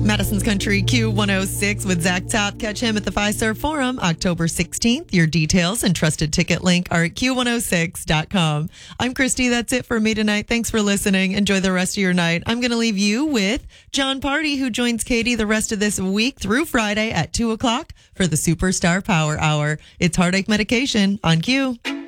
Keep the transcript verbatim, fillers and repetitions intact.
Madison's Country Q one oh six with Zach Top. Catch him at the Fiserv Forum October sixteenth. Your details and trusted ticket link are at Q one oh six dot com. I'm Christy. That's it for me tonight. Thanks for listening. Enjoy the rest of your night. I'm going to leave you with John Party, who joins Katie the rest of this week through Friday at two o'clock for the Superstar Power Hour. It's Heartache Medication on Q.